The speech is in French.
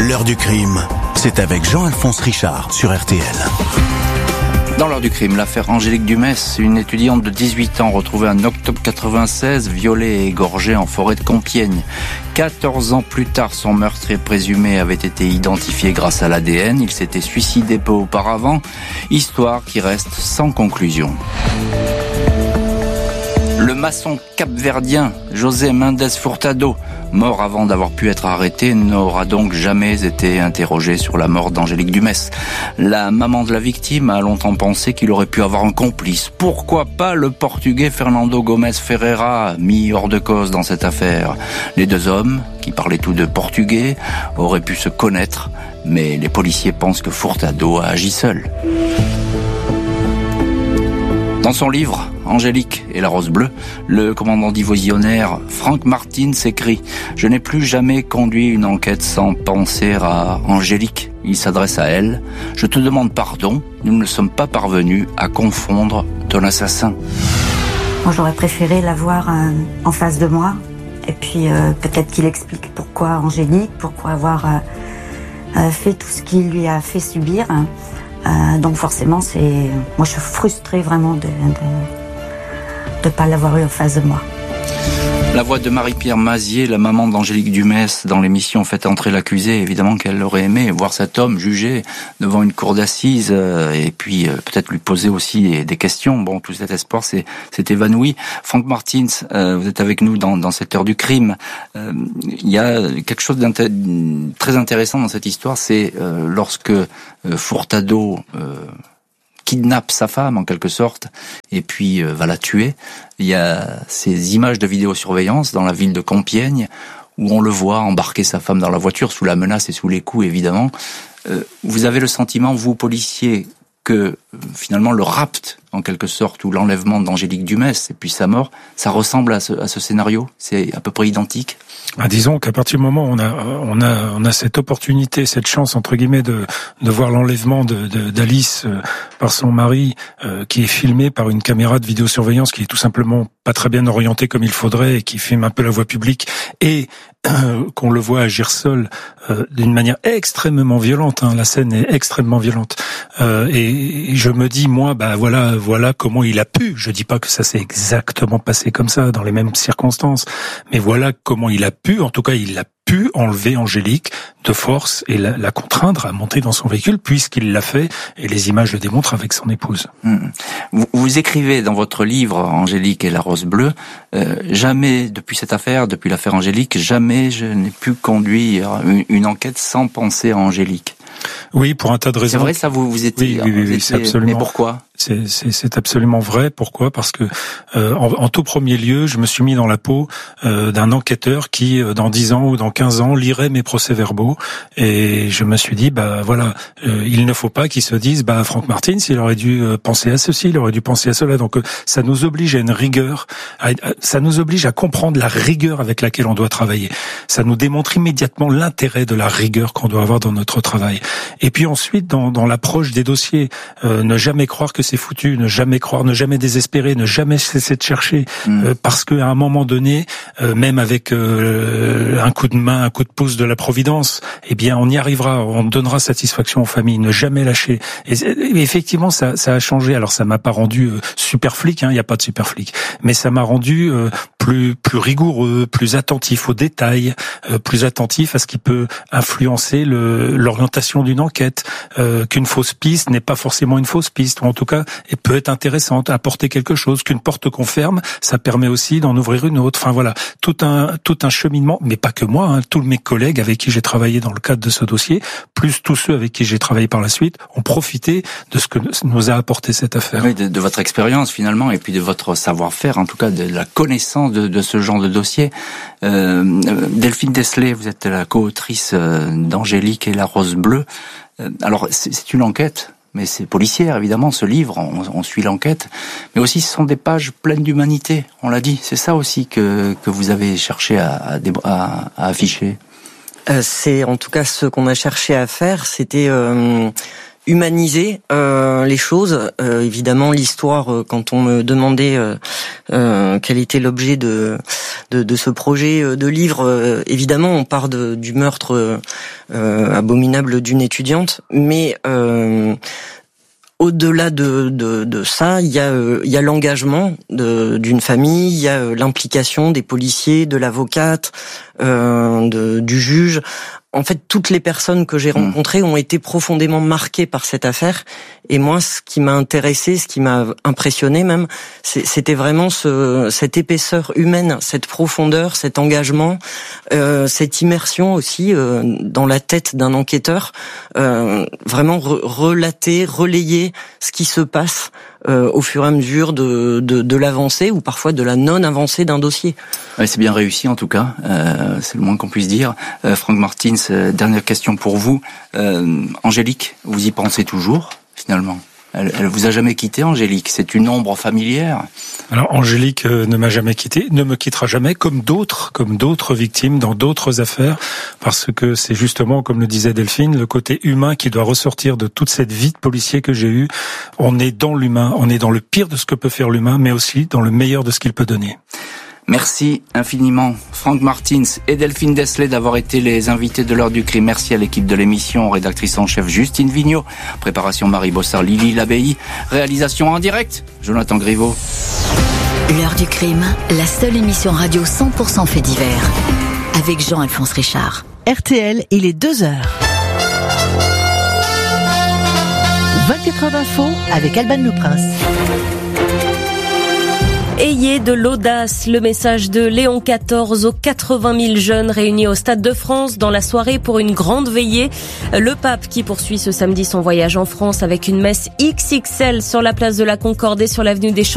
L'heure du crime, c'est avec Jean-Alphonse Richard sur RTL. Dans l'heure du crime, l'affaire Angélique Dumès, une étudiante de 18 ans retrouvée en octobre 96, violée et égorgée en forêt de Compiègne. 14 ans plus tard, son meurtrier présumé avait été identifié grâce à l'ADN. Il s'était suicidé peu auparavant. Histoire qui reste sans conclusion. Le maçon capverdien José Mendes Furtado, mort avant d'avoir pu être arrêté, n'aura donc jamais été interrogé sur la mort d'Angélique Dumès. La maman de la victime a longtemps pensé qu'il aurait pu avoir un complice. Pourquoi pas le Portugais Fernando Gomes Ferreira, mis hors de cause dans cette affaire? Les deux hommes, qui parlaient tous deux portugais, auraient pu se connaître, mais les policiers pensent que Furtado a agi seul. Dans son livre « Angélique et la rose bleue », le commandant divisionnaire Frank Martins écrit « Je n'ai plus jamais conduit une enquête sans penser à Angélique. Il s'adresse à elle. Je te demande pardon, nous ne sommes pas parvenus à confondre ton assassin. » Moi, j'aurais préféré l'avoir en face de moi. Et puis peut-être qu'il explique pourquoi Angélique, pourquoi avoir fait tout ce qu'il lui a fait subir. Donc forcément, moi je suis frustrée vraiment de pas l'avoir eu en face de moi. La voix de Marie-Pierre Mazier, la maman d'Angélique Dumès, dans l'émission Faites entrer l'accusé, évidemment qu'elle aurait aimé voir cet homme jugé devant une cour d'assises et puis peut-être lui poser aussi des questions. Bon, tout cet espoir s'est évanoui. Frank Martins, vous êtes avec nous dans cette heure du crime. Il y a quelque chose de très intéressant dans cette histoire, c'est lorsque Furtado kidnappe sa femme en quelque sorte et puis va la tuer. Il y a ces images de vidéosurveillance dans la ville de Compiègne où on le voit embarquer sa femme dans la voiture sous la menace et sous les coups évidemment. Vous avez le sentiment, vous policiers, que finalement le rapt en quelque sorte ou l'enlèvement d'Angélique Dumès et puis sa mort, ça ressemble à ce scénario? C'est à peu près identique? Disons qu'à partir du moment où on a cette opportunité, cette chance entre guillemets de voir l'enlèvement d'Alice par son mari, qui est filmé par une caméra de vidéosurveillance qui est tout simplement pas très bien orientée comme il faudrait et qui filme un peu la voie publique, et qu'on le voit agir seul d'une manière extrêmement violente. La scène est extrêmement violente. Et je me dis, moi, voilà comment il a pu. Je dis pas que ça s'est exactement passé comme ça, dans les mêmes circonstances, mais voilà comment il a pu, en tout cas il a pu enlever Angélique de force et la contraindre à monter dans son véhicule, puisqu'il l'a fait, et les images le démontrent avec son épouse. Vous écrivez dans votre livre Angélique et la rose bleue, jamais depuis l'affaire Angélique, jamais je n'ai pu conduire une enquête sans penser à Angélique. Oui, pour un tas de raisons. C'est vrai, ça, vous étiez... Oui, c'est absolument. Mais pourquoi? C'est absolument vrai. Pourquoi? Parce que en tout premier lieu, je me suis mis dans la peau d'un enquêteur qui, dans 10 ans ou dans 15 ans, lirait mes procès-verbaux, et je me suis dit, il ne faut pas qu'il se dise, Frank Martins, il aurait dû penser à ceci, il aurait dû penser à cela. Donc ça nous oblige à une rigueur, ça nous oblige à comprendre la rigueur avec laquelle on doit travailler. Ça nous démontre immédiatement l'intérêt de la rigueur qu'on doit avoir dans notre travail. Et puis ensuite, dans l'approche des dossiers, ne jamais croire que c'est foutu, ne jamais croire, ne jamais désespérer, ne jamais cesser de chercher, parce qu'à un moment donné, même avec un coup de main, un coup de pouce de la Providence, on y arrivera, on donnera satisfaction aux familles, ne jamais lâcher. Et effectivement, ça a changé. Alors ça m'a pas rendu super flic, il n'y a pas de super flic, mais ça m'a rendu plus rigoureux, plus attentif aux détails, plus attentif à ce qui peut influencer l'orientation d'une enquête, qu'une fausse piste n'est pas forcément une fausse piste, ou en tout cas elle peut être intéressante, apporter quelque chose, qu'une porte qu'on ferme, ça permet aussi d'en ouvrir une autre. Enfin voilà, tout un cheminement, mais pas que moi, tous mes collègues avec qui j'ai travaillé dans le cadre de ce dossier, plus tous ceux avec qui j'ai travaillé par la suite, ont profité de ce que nous a apporté cette affaire. Oui, de votre expérience finalement, et puis de votre savoir-faire, en tout cas de la connaissance de ce genre de dossier. Delphine Deslay, vous êtes la co-autrice d'Angélique et la rose bleue. Alors c'est une enquête, mais c'est policière évidemment, ce livre, on suit l'enquête, mais aussi ce sont des pages pleines d'humanité, on l'a dit, c'est ça aussi que vous avez cherché à afficher. C'est en tout cas ce qu'on a cherché à faire, c'était humaniser les choses. Évidemment, l'histoire, quand on me demandait quel était l'objet de ce projet de livre, évidemment, on part du meurtre abominable d'une étudiante, mais au-delà de ça, il y a l'engagement d'une famille, il y a l'implication des policiers, de l'avocate, du juge. En fait, toutes les personnes que j'ai rencontrées ont été profondément marquées par cette affaire. Et moi, ce qui m'a intéressé, ce qui m'a impressionné même, c'était vraiment cette épaisseur humaine, cette profondeur, cet engagement, cette immersion aussi dans la tête d'un enquêteur. Vraiment relater, relayer ce qui se passe au fur et à mesure de l'avancée ou parfois de la non-avancée d'un dossier. Ouais, c'est bien réussi en tout cas, c'est le moins qu'on puisse dire. Franck Martins, dernière question pour vous. Angélique, vous y pensez toujours finalement? Elle vous a jamais quitté, Angélique? C'est une ombre familière? Alors Angélique ne m'a jamais quitté, ne me quittera jamais, comme d'autres victimes dans d'autres affaires, parce que c'est justement, comme le disait Delphine, le côté humain qui doit ressortir de toute cette vie de policier que j'ai eue. On est dans l'humain, on est dans le pire de ce que peut faire l'humain, mais aussi dans le meilleur de ce qu'il peut donner. Merci infiniment Franck Martins et Delphine Deslay d'avoir été les invités de l'heure du crime. Merci à l'équipe de l'émission, rédactrice en chef Justine Vignot, préparation Marie Bossard, Lily Labbaye, réalisation en direct Jonathan Griveau. L'heure du crime, la seule émission radio 100% fait divers, avec Jean-Alphonse Richard. RTL, il est 2h. 24 heures d'info avec Alban Le Prince. Ayez de l'audace, le message de Léon XIV aux 80 000 jeunes réunis au Stade de France dans la soirée pour une grande veillée. Le pape qui poursuit ce samedi son voyage en France avec une messe XXL sur la place de la Concorde et sur l'avenue des Champs.